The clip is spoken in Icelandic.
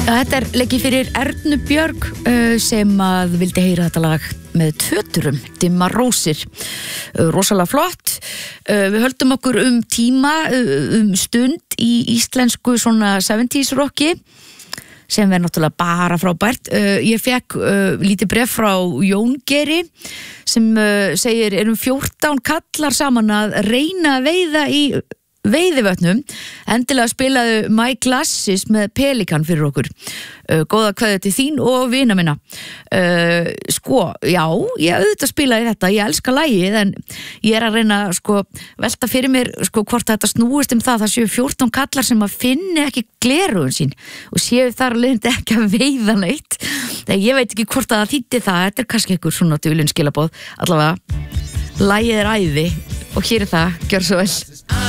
Þetta leikið fyrir Ernu Björg sem að vildi heyra þetta lag með Tvöturum, Dimmar rósir. Rosalega flott. Við höldum okkur tíma, stund í íslensku svona 70s rocki sem náttúrulega bara frábært. Ég fekk lítið bréf frá Jón Geri sem segir, 14 kallar saman að reyna að veiða í veiðivötnum, endilega spilaðu My Glasses með Pelikan fyrir okkur. Góða kveðju til þín og vina minna. Já, ég auðvitað spilaði þetta, ég elska lagið, en ég að reyna velta fyrir mér hvort þetta snúist það séu 14 kallar sem að finni ekki gleraugun sín og séu þar leiðandi ekki að veiða neitt. Ég veit ekki hvort að það þýddi það, þetta kannski einhver svona dulin skilaboð. Allavega, lagið æði og hér það, gjör svo vel.